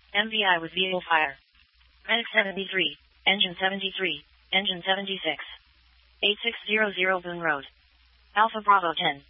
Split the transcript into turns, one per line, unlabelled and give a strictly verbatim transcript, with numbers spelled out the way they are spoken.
M V I with vehicle fire. Medic seventy-three, Engine seventy-three, Engine seventy-six. eight six zero zero Boone Road. Alpha Bravo ten.